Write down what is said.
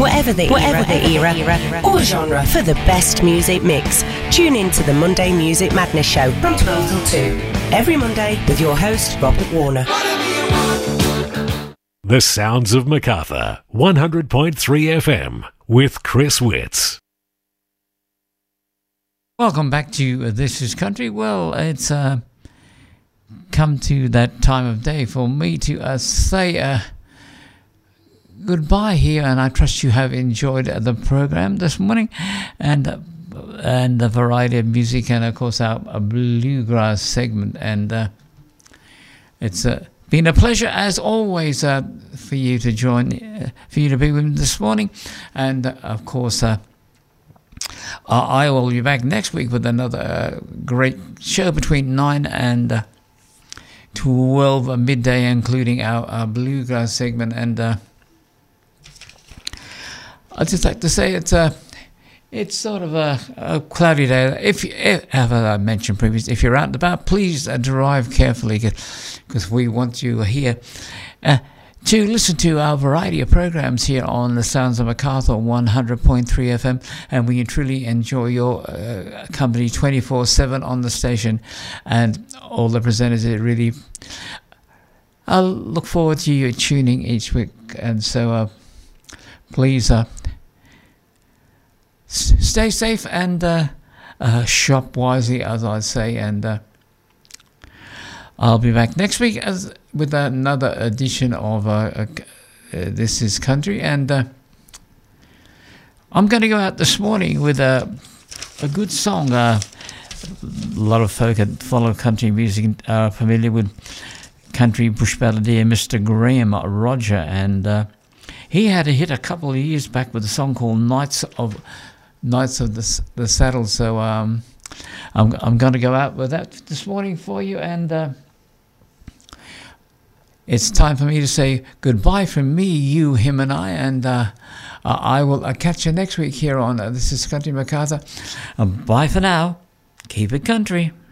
Whatever the era or genre, for the best music mix, tune in to the Monday Music Madness Show from 12 till 2. Every Monday with your host, Robert Warner. The Sounds of MacArthur, 100.3 FM, with Chris Witts. Welcome back to This Is Country. Well, it's come to that time of day for me to say goodbye here, and I trust you have enjoyed the program this morning, and the variety of music, and of course our bluegrass segment. And it's been a pleasure as always for you to join, for you to be with me this morning, and of course I will be back next week with another great show between 9 and 12 midday, including our bluegrass segment. And I'd just like to say it's sort of a cloudy day. If as I mentioned previously, if you're out and about, please drive carefully, because we want you here to listen to our variety of programs here on the Sounds of MacArthur 100.3 FM, and we truly enjoy your company 24/7 on the station, and all the presenters. Really, I look forward to you tuning each week, and so please stay safe and shop wisely, as I say, and I'll be back next week with another edition of This Is Country, and I'm going to go out this morning with a good song. A lot of folk that follow country music are familiar with country bush balladeer Mr. Graham Roger, and he had a hit a couple of years back with a song called Knights of the Saddle. So I'm going to go out with that this morning for you, and it's time for me to say goodbye from me, you, him, and I, and I will catch you next week here on This Is Country MacArthur. Bye for now. Keep it country.